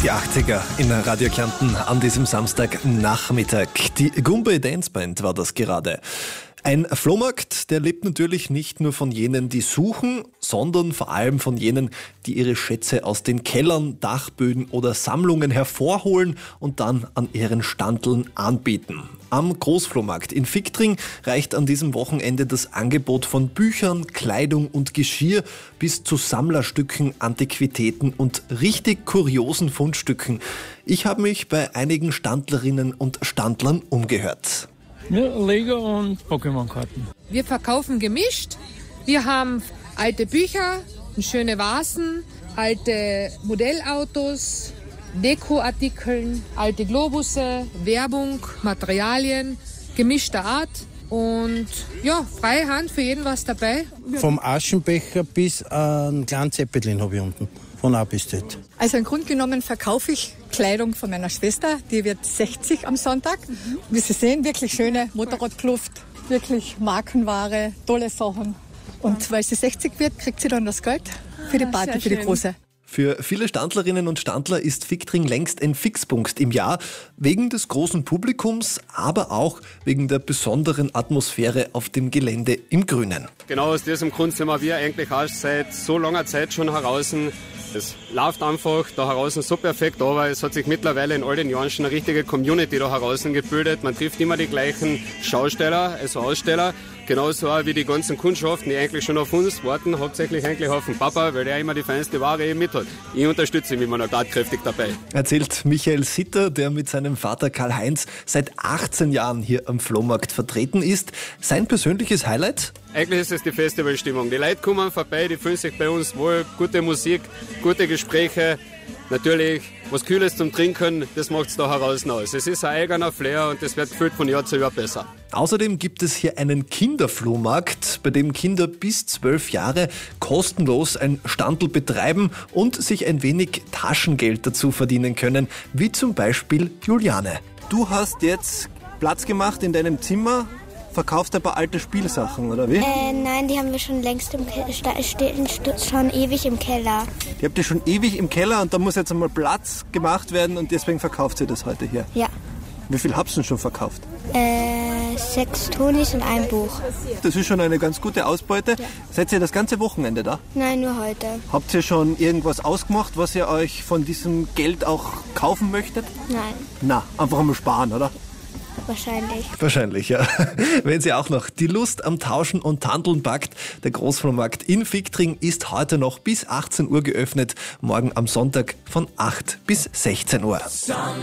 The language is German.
Die 80er in Radio Kärnten an diesem Samstagnachmittag. Die Goombay Dance Band war das gerade. Ein Flohmarkt, der lebt natürlich nicht nur von jenen, die suchen, sondern vor allem von jenen, die ihre Schätze aus den Kellern, Dachböden oder Sammlungen hervorholen und dann an ihren Standeln anbieten. Am Großflohmarkt in Viktring reicht an diesem Wochenende das Angebot von Büchern, Kleidung und Geschirr bis zu Sammlerstücken, Antiquitäten und richtig kuriosen Fundstücken. Ich habe mich bei einigen Standlerinnen und Standlern umgehört. Ja, Lego und Pokémon-Karten. Wir verkaufen gemischt. Wir haben alte Bücher, schöne Vasen, alte Modellautos, Dekoartikeln, alte Globusse, Werbung, Materialien, gemischter Art. Und ja, freie Hand, für jeden was dabei. Vom Aschenbecher bis ein kleinen Zeppelin habe ich unten. Von A bis Z. Also im Grunde genommen verkaufe ich Kleidung von meiner Schwester. Die wird 60 am Sonntag. Wie Sie sehen, wirklich schöne Motorradkluft, wirklich Markenware, tolle Sachen. Und weil sie 60 wird, kriegt sie dann das Geld für die Party, für die große. Für viele Standlerinnen und Standler ist Viktring längst ein Fixpunkt im Jahr, wegen des großen Publikums, aber auch wegen der besonderen Atmosphäre auf dem Gelände im Grünen. Genau aus diesem Grund sind wir eigentlich auch seit so langer Zeit schon heraus. Es läuft einfach da heraus so perfekt, aber es hat sich mittlerweile in all den Jahren schon eine richtige Community da heraus gebildet. Man trifft immer die gleichen Schausteller, also Aussteller, genauso auch wie die ganzen Kundschaften, die eigentlich schon auf uns warten, hauptsächlich eigentlich auf den Papa, weil der immer die feinste Ware eben mit hat. Ich unterstütze ihn immer noch tatkräftig dabei. Erzählt Michael Sitter, der mit seinem Vater Karl-Heinz seit 18 Jahren hier am Flohmarkt vertreten ist. Sein persönliches Highlight? Eigentlich ist es die Festivalstimmung. Die Leute kommen vorbei, die fühlen sich bei uns wohl, gute Musik, gute Gespräche, natürlich was Kühles zum Trinken, das macht es da heraus aus. Es ist ein eigener Flair und es wird gefühlt von Jahr zu Jahr besser. Außerdem gibt es hier einen Kinderflohmarkt, bei dem Kinder bis 12 Jahre kostenlos ein Standel betreiben und sich ein wenig Taschengeld dazu verdienen können, wie zum Beispiel Juliane. Du hast jetzt Platz gemacht in deinem Zimmer, verkaufst ein paar alte Spielsachen, oder wie? Nein, die haben wir schon längst schon ewig im Keller. Die habt ihr schon ewig im Keller und da muss jetzt einmal Platz gemacht werden und deswegen verkauft ihr das heute hier. Ja. Wie viel habt ihr denn schon verkauft? 6 Tonis und ein Buch. Das ist schon eine ganz gute Ausbeute. Ja. Seid ihr das ganze Wochenende da? Nein, nur heute. Habt ihr schon irgendwas ausgemacht, was ihr euch von diesem Geld auch kaufen möchtet? Nein. Na, einfach einmal sparen, oder? Wahrscheinlich, ja. Wenn Sie auch noch die Lust am Tauschen und Tandeln packt, der Großflohmarkt in Viktring ist heute noch bis 18 Uhr geöffnet, morgen am Sonntag von 8 bis 16 Uhr.